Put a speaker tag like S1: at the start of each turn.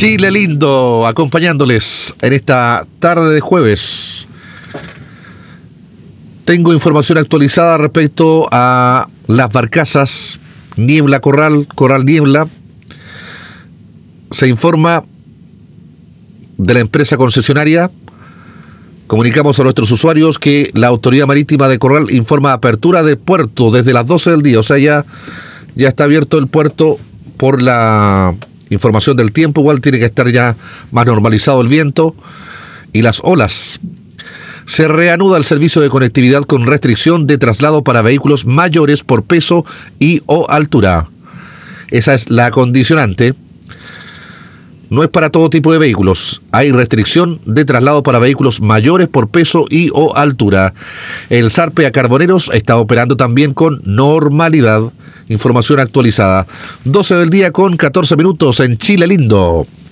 S1: Chile lindo, acompañándoles en esta tarde de jueves. Tengo información actualizada respecto a las barcazas Niebla Corral, Corral Niebla. Se informa de la empresa concesionaria. Comunicamos a nuestros usuarios que la Autoridad Marítima de Corral informa apertura de puerto desde las 12 del día. O sea, ya está abierto el puerto por la información del tiempo. Igual tiene que estar ya más normalizado el viento y las olas. Se reanuda el servicio de conectividad con restricción de traslado para vehículos mayores por peso y o altura. Esa es la condicionante. No es para todo tipo de vehículos. Hay restricción de traslado para vehículos mayores por peso y o altura. El Zarpe a Carboneros está operando también con normalidad. Información actualizada. 12 del día con 14 minutos en Chile lindo.